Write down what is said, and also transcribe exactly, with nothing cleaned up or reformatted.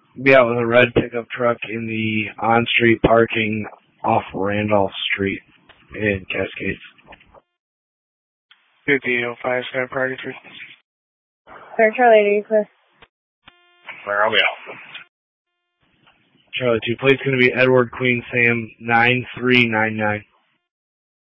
Be out with a red pickup truck in the on-street parking off Randolph Street in Cascades. Good deal. Five Sky Party three. Sir Charlie, Cliff. Where are we out? Charlie two. Plate's going to be Edward Queen Sam nine three nine nine.